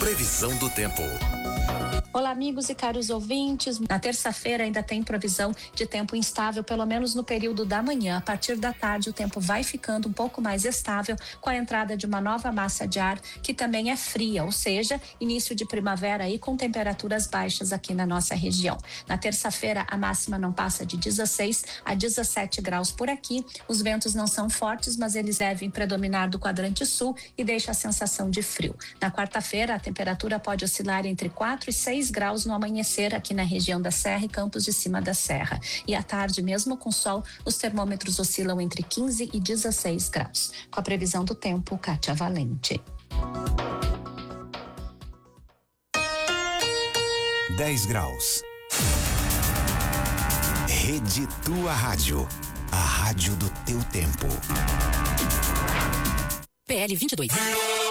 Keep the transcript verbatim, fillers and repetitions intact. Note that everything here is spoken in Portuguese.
Previsão do tempo. Olá, amigos e caros ouvintes. Na terça-feira ainda tem previsão de tempo instável, pelo menos no período da manhã. A partir da tarde, o tempo vai ficando um pouco mais estável com a entrada de uma nova massa de ar que também é fria, ou seja, início de primavera aí com temperaturas baixas aqui na nossa região. Na terça-feira, a máxima não passa de dezesseis a dezessete graus por aqui. Os ventos não são fortes, mas eles devem predominar do quadrante sul e deixa a sensação de frio. Na quarta-feira, a temperatura pode oscilar entre quatro e seis graus no amanhecer aqui na região da Serra e Campos de Cima da Serra. E à tarde, mesmo com sol, os termômetros oscilam entre quinze e dezesseis graus. Com a previsão do tempo, Kátia Valente. dez graus. Rede Tua Rádio. A rádio do teu tempo. P L vinte e dois.